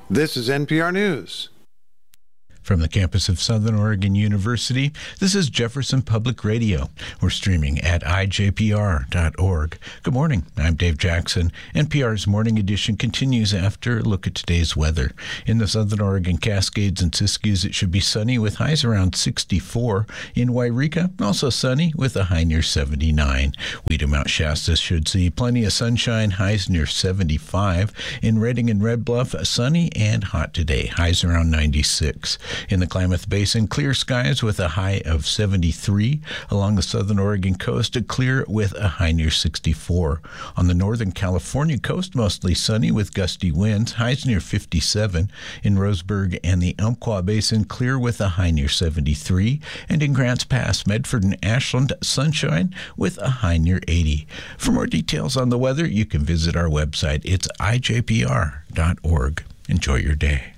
This is NPR News. From the campus of Southern Oregon University, this is Jefferson Public Radio. We're streaming at ijpr.org. Good morning. I'm Dave Jackson. NPR's Morning Edition continues after a look at today's weather. In the Southern Oregon Cascades and Siskiyous, it should be sunny with highs around 64. In Wairika, also sunny with a high near 79. We to Mount Shasta should see plenty of sunshine, highs near 75. In Redding and Red Bluff, sunny and hot today, highs around 96. In the Klamath Basin, clear skies with a high of 73. Along the southern Oregon coast, clear with a high near 64. On the northern California coast, mostly sunny with gusty winds, highs near 57. In Roseburg and the Umpqua Basin, clear with a high near 73. And in Grants Pass, Medford and Ashland, sunshine with a high near 80. For more details on the weather, you can visit our website. It's ijpr.org. Enjoy your day.